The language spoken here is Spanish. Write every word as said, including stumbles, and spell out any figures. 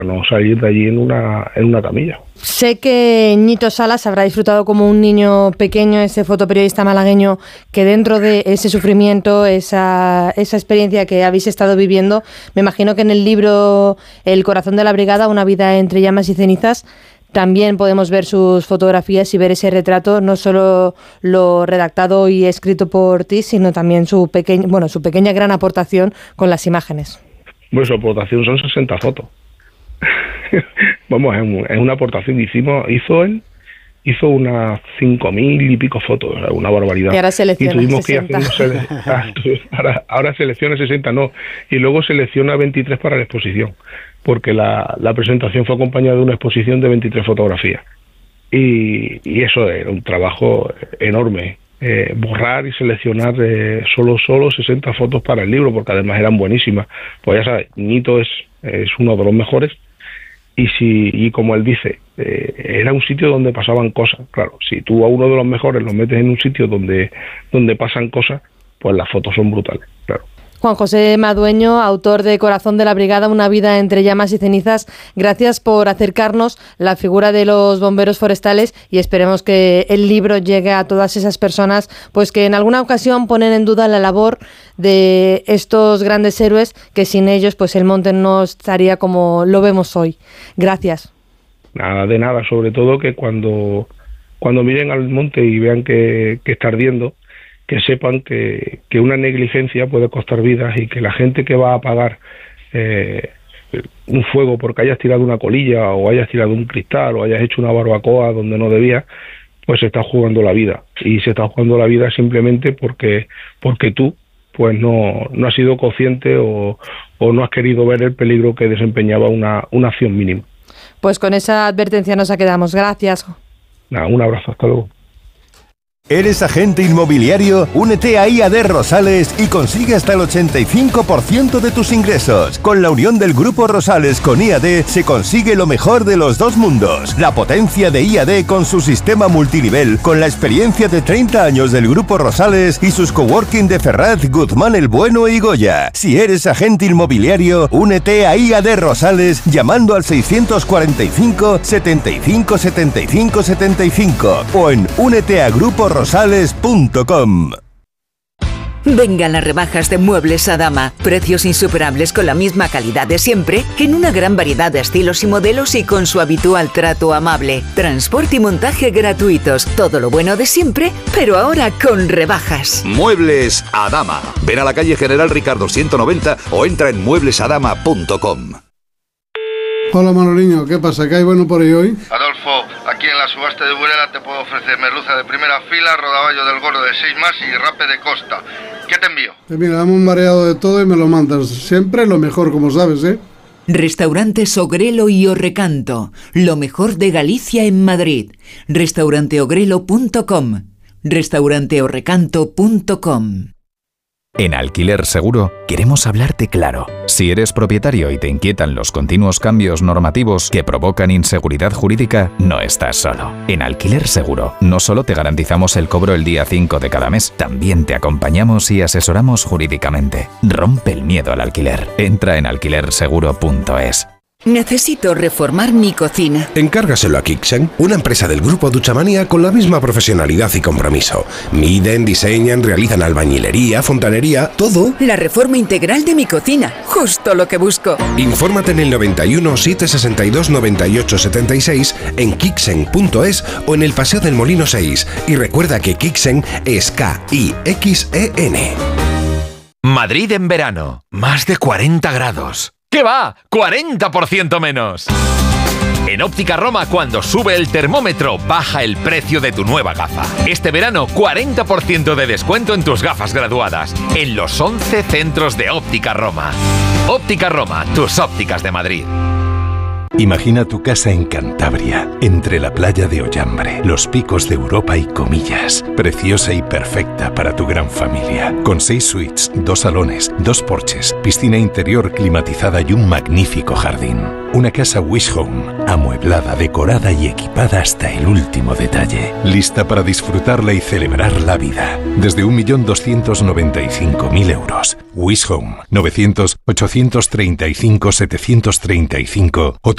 no salir de allí en una en una camilla. Sé que Ñito Salas habrá disfrutado como un niño pequeño, ese fotoperiodista malagueño, que dentro de ese sufrimiento, esa, esa experiencia que habéis estado viviendo, me imagino que en el libro El corazón de la brigada, una vida entre llamas y cenizas, también podemos ver sus fotografías y ver ese retrato, no solo lo redactado y escrito por ti, sino también su pequeña, bueno, su pequeña gran aportación con las imágenes. Bueno, su aportación son sesenta fotos. Vamos, es, un, es una aportación que hicimos, hizo él, hizo unas cinco mil y pico fotos, una barbaridad. Y ahora selecciona y tuvimos sesenta. Que hacer un sele- ahora, ahora selecciona sesenta, no, y luego selecciona veintitrés para la exposición, porque la, la presentación fue acompañada de una exposición de veintitrés fotografías. Y, y eso era un trabajo enorme, eh, borrar y seleccionar eh, solo solo sesenta fotos para el libro, porque además eran buenísimas. Pues ya sabes, Ñito es, es uno de los mejores. Y si y como él dice, eh, era un sitio donde pasaban cosas. Claro, si tú a uno de los mejores lo metes en un sitio donde donde pasan cosas, pues las fotos son brutales, claro. Juan José Madueño, autor de Corazón de la Brigada, una vida entre llamas y cenizas, gracias por acercarnos la figura de los bomberos forestales y esperemos que el libro llegue a todas esas personas pues que en alguna ocasión ponen en duda la labor de estos grandes héroes, que sin ellos pues el monte no estaría como lo vemos hoy. Gracias. Nada de nada, sobre todo que cuando, cuando miren al monte y vean que, que está ardiendo, que sepan que, que una negligencia puede costar vidas y que la gente que va a apagar eh, un fuego porque hayas tirado una colilla o hayas tirado un cristal o hayas hecho una barbacoa donde no debía, pues se está jugando la vida. Y se está jugando la vida simplemente porque porque tú pues no, no has sido consciente o, o no has querido ver el peligro que desempeñaba una, una acción mínima. Pues con esa advertencia nos quedamos. Gracias. Nada, un abrazo, hasta luego. ¿Eres agente inmobiliario? Únete a I A D Rosales y consigue hasta el ochenta y cinco por ciento de tus ingresos. Con la unión del Grupo Rosales con I A D se consigue lo mejor de los dos mundos. La potencia de I A D con su sistema multinivel, con la experiencia de treinta años del Grupo Rosales y sus coworking de Ferraz, Guzmán el Bueno y Goya. Si eres agente inmobiliario, únete a I A D Rosales llamando al seiscientos cuarenta y cinco, setenta y cinco, setenta y cinco, setenta y cinco o en únete a grupo rosales punto com. Vengan las rebajas de Muebles Adama. Precios insuperables con la misma calidad de siempre, en una gran variedad de estilos y modelos y con su habitual trato amable. Transporte y montaje gratuitos. Todo lo bueno de siempre, pero ahora con rebajas. Muebles Adama. Ven a la calle General Ricardo ciento noventa o entra en muebles adama punto com. Hola Manoliño, ¿qué pasa? ¿Qué hay bueno por ahí hoy? Adolfo, aquí en la subasta de Burela te puedo ofrecer merluza de primera fila, rodaballo del gordo de seis más y rape de costa. ¿Qué te envío? Pues mira, dame un mareado de todo y me lo mandas. Siempre lo mejor, como sabes, ¿eh? Restaurantes Ogrelo y Orrecanto. Lo mejor de Galicia en Madrid. restaurante ogrelo punto com. restaurante orrecanto punto com. En Alquiler Seguro queremos hablarte claro. Si eres propietario y te inquietan los continuos cambios normativos que provocan inseguridad jurídica, no estás solo. En Alquiler Seguro no solo te garantizamos el cobro el día cinco de cada mes, también te acompañamos y asesoramos jurídicamente. Rompe el miedo al alquiler. Entra en alquiler seguro punto es. Necesito reformar mi cocina. Encárgaselo a Kixen, una empresa del grupo Duchamania con la misma profesionalidad y compromiso. Miden, diseñan, realizan albañilería, fontanería, todo. La reforma integral de mi cocina, justo lo que busco. Infórmate en el noventa y uno, setecientos sesenta y dos, noventa y ocho, setenta y seis, en kixen punto es o en el Paseo del Molino seis. Y recuerda que Kixen es K I X E N. Madrid en verano, más de cuarenta grados. ¿Qué va? ¡cuarenta por ciento menos! En Óptica Roma, cuando sube el termómetro, baja el precio de tu nueva gafa. Este verano, cuarenta por ciento de descuento en tus gafas graduadas, en los once centros de Óptica Roma. Óptica Roma, tus ópticas de Madrid. Imagina tu casa en Cantabria, entre la playa de Ollambre, los picos de Europa y Comillas. Preciosa y perfecta para tu gran familia. Con seis suites, dos salones, dos porches, piscina interior climatizada y un magnífico jardín. Una casa Wish Home, amueblada, decorada y equipada hasta el último detalle. Lista para disfrutarla y celebrar la vida. Desde un millón doscientos noventa y cinco mil euros. Wish Home, novecientos, ochocientos treinta y cinco, setecientos treinta y cinco o